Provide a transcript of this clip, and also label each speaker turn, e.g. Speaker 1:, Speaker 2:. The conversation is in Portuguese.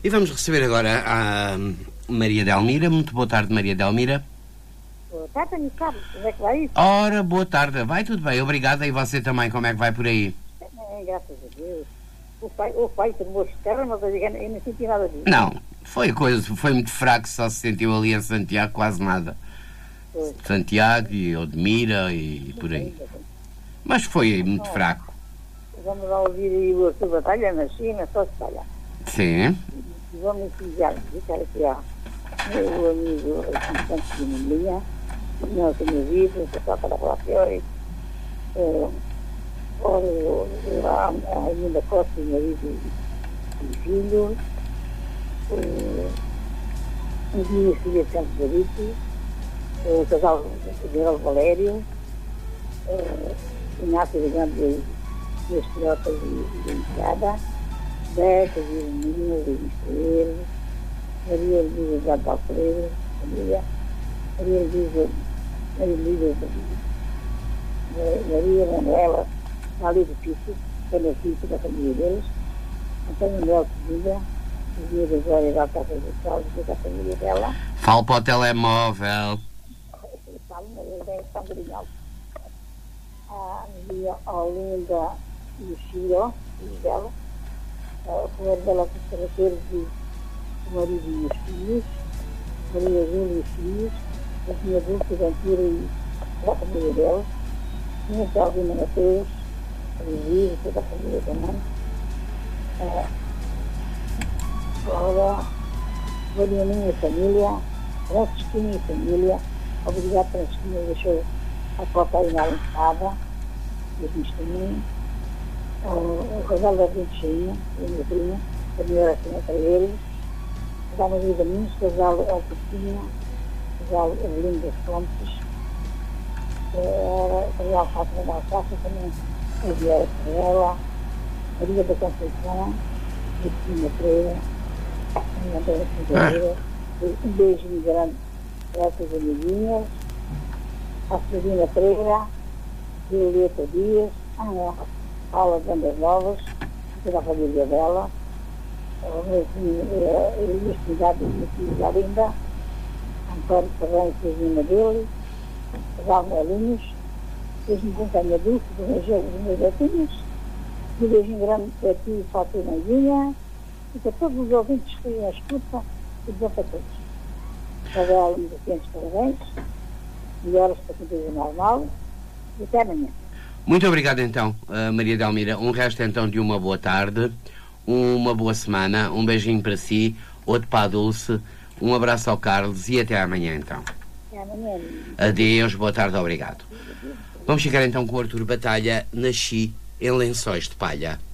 Speaker 1: E vamos receber agora a Maria Delmira. Muito boa tarde, Maria Delmira.
Speaker 2: Boa tarde, amigo Carlos. Como é que vai isso?
Speaker 1: Ora, boa tarde. Vai tudo bem, obrigada. E você também, como é que vai por aí?
Speaker 2: Graças a Deus. O pai tomou-se terra, mas eu não senti nada disso.
Speaker 1: Não, foi muito fraco, só se sentiu ali em Santiago quase nada.
Speaker 2: Pois.
Speaker 1: Santiago e Odmira e por aí. Mas foi muito fraco.
Speaker 2: Vamos lá ouvir aí o Arthur Batalha na China, só se falhar.
Speaker 1: Sim.
Speaker 2: E vamos enviar aqui ao meu amigo Constante de Melinha, não tenho vivo, só para falar pior. A Linda Costa, marido e filho, um dia filha de Santos Barito, o casal General Valério, Inácio da Grande e as filhotas de entrada, Beca, Virginia, de Estrela, Maria Elisa de Alfredo, família, Maria Elisa, Maria Manuela, ali do Pico, benefício da família deles, Antônio Manuel de Vida, Maria da Glória da Casa do Carlos, da família dela.
Speaker 1: Falo para o telemóvel.
Speaker 2: Falo, mas ele tem um bocadinho alto. A Maria Olinda e o filho dela, a mulher dela com os caracteres de o marido e os filhos, Maria Júlia e os filhos, a minha Dulce Ventura e a família dela, minha Calvina Mateus, a Luísa, toda a família também. Agora, Marianinha e família, Francisquinha e família, obrigado Francisquinha, deixou a porta aí na lançada, diz-nos também. O casal da Vincinha, a minha prima, a minha oração para eles, o casal Maria da Minhos, o casal Alpestinha, o casal Evelino das Fontes, o casal Fátima da Alfaça também, a Vieira Ferreira, Maria da Conceição, a Cristina Freire, a Andréa Figueiredo, um beijinho grande para essas amiguinhas, a Celina Freira, a Violeta Dias, a Paula Bandas Novas, toda a família dela, a Universidade da Linda, Antônio Ferreira e a menina dele, os Almelinhos, fez-me companhia Dulce, dos meus gatinhos, um beijinho grande para ti, Fatinazinha, e para todos os ouvintes que a escuta, e bom para todos. Para ela, um pequenos parabéns, melhoras para tudo normal, e até amanhã.
Speaker 1: Muito obrigado então, Maria Delmira. Um resto então de uma boa tarde, uma boa semana, um beijinho para si, outro para a Dulce, um abraço ao Carlos e até amanhã então.
Speaker 2: Até amanhã.
Speaker 1: Adeus, boa tarde, obrigado. Vamos ficar então com o Arthur Batalha, Nasci em Lençóis de Palha.